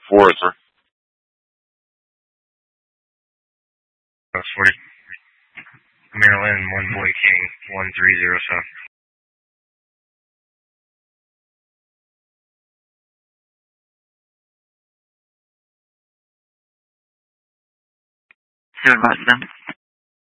Forward, sir. 40. Maryland, 1 Boy King, 1307. Sure, Boston.